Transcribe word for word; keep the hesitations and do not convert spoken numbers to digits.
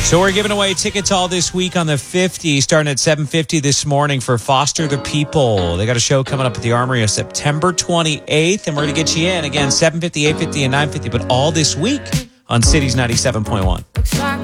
So we're giving away tickets all this week on the fifty, starting at seven fifty this morning for Foster the People. They got a show coming up at the Armory on September twenty-eighth, and we're going to get you in. Again, seven fifty, eight fifty, and nine fifty, but all this week on Cities ninety-seven point one.